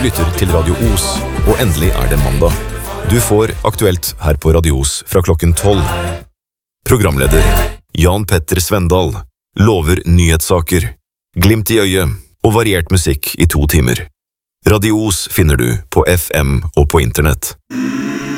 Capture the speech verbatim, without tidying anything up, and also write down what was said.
lytter til Radio Os, og endelig er det mandag. Du får Aktuelt her på Radio Os fra klokken tolv. Programleder Jan Petter Svendal lover nyhetssaker, glimt i øyet og variert musikk i to timer. Radio Os finner du på F M og på internett.